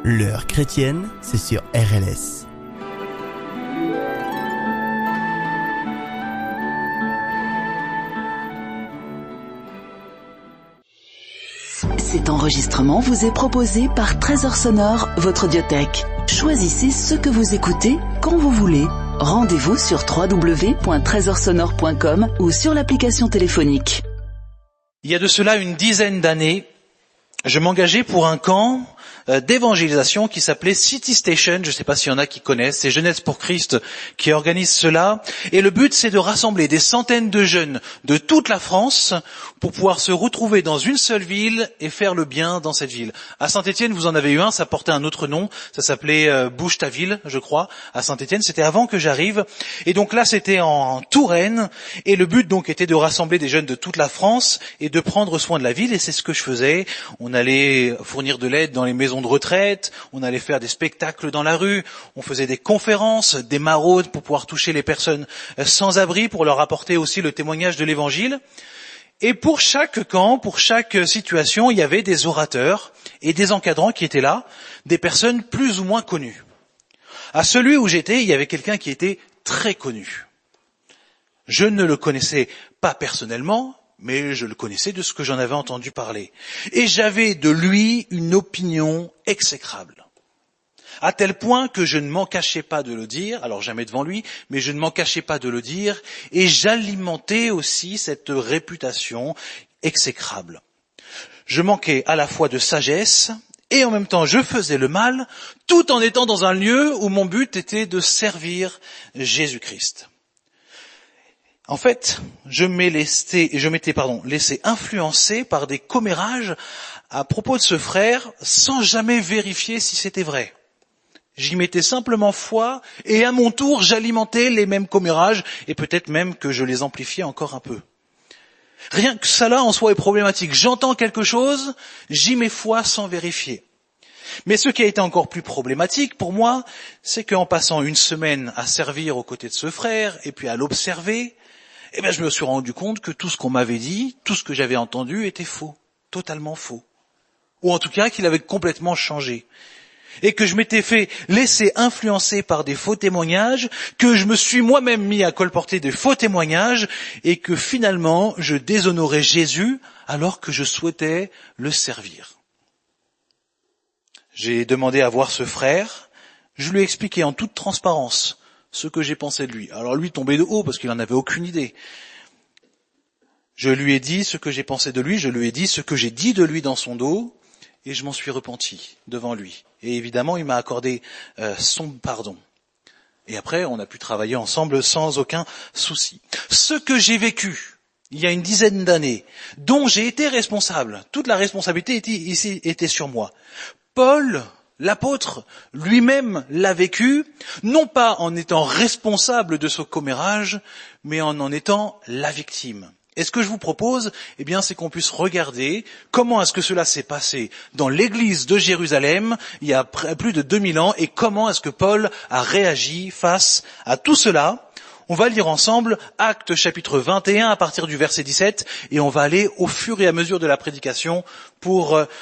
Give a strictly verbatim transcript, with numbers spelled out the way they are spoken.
L'heure chrétienne, c'est sur R L S. Cet enregistrement vous est proposé par Trésor Sonore, votre audiothèque. Choisissez ce que vous écoutez quand vous voulez. Rendez-vous sur w w w point trésor sonore point com ou sur l'application téléphonique. Il y a de cela une dizaine d'années, je m'engageais pour un camp d'évangélisation qui s'appelait City Station. Je ne sais pas s'il y en a qui connaissent, c'est Jeunesse pour Christ qui organise cela. Et le but, c'est de rassembler des centaines de jeunes de toute la France pour pouvoir se retrouver dans une seule ville et faire le bien dans cette ville. À Saint-Étienne, vous en avez eu un, ça portait un autre nom, ça s'appelait euh, Bouge ta ville, je crois, à Saint-Étienne. C'était avant que j'arrive. Et donc là, c'était en Touraine. Et le but, donc, était de rassembler des jeunes de toute la France et de prendre soin de la ville. Et c'est ce que je faisais. On allait fournir de l'aide dans les maisons de retraite, on allait faire des spectacles dans la rue, on faisait des conférences, des maraudes pour pouvoir toucher les personnes sans abri, pour leur apporter aussi le témoignage de l'évangile. Et pour chaque camp, pour chaque situation, il y avait des orateurs et des encadrants qui étaient là, des personnes plus ou moins connues. À celui où j'étais, il y avait quelqu'un qui était très connu. Je ne le connaissais pas personnellement, mais je le connaissais de ce que j'en avais entendu parler. Et j'avais de lui une opinion exécrable. À tel point que je ne m'en cachais pas de le dire, alors jamais devant lui, mais je ne m'en cachais pas de le dire, et j'alimentais aussi cette réputation exécrable. Je manquais à la fois de sagesse, et en même temps je faisais le mal, tout en étant dans un lieu où mon but était de servir Jésus-Christ. En fait, je m'ai laissé, je m'étais, pardon, laissé influencer par des commérages à propos de ce frère sans jamais vérifier si c'était vrai. J'y mettais simplement foi et à mon tour, j'alimentais les mêmes commérages et peut-être même que je les amplifiais encore un peu. Rien que cela en soi est problématique. J'entends quelque chose, j'y mets foi sans vérifier. Mais ce qui a été encore plus problématique pour moi, c'est qu'en passant une semaine à servir aux côtés de ce frère et puis à l'observer, eh bien, je me suis rendu compte que tout ce qu'on m'avait dit, tout ce que j'avais entendu était faux, totalement faux. Ou en tout cas qu'il avait complètement changé. Et que je m'étais fait laisser influencer par des faux témoignages, que je me suis moi-même mis à colporter des faux témoignages, et que finalement je déshonorais Jésus alors que je souhaitais le servir. J'ai demandé à voir ce frère, je lui ai expliqué en toute transparence ce que j'ai pensé de lui. Alors lui tombait de haut parce qu'il n'en avait aucune idée. Je lui ai dit ce que j'ai pensé de lui, je lui ai dit ce que j'ai dit de lui dans son dos, et je m'en suis repenti devant lui. Et évidemment, il m'a accordé euh, son pardon. Et après, on a pu travailler ensemble sans aucun souci. Ce que j'ai vécu il y a une dizaine d'années, dont j'ai été responsable, toute la responsabilité était, ici était sur moi. Paul, l'apôtre, lui-même l'a vécu, non pas en étant responsable de ce commérage, mais en en étant la victime. Et ce que je vous propose, eh bien, c'est qu'on puisse regarder comment est-ce que cela s'est passé dans l'église de Jérusalem il y a plus de deux mille ans et comment est-ce que Paul a réagi face à tout cela. On va lire ensemble Actes chapitre vingt et un à partir du verset dix-sept et on va aller au fur et à mesure de la prédication pour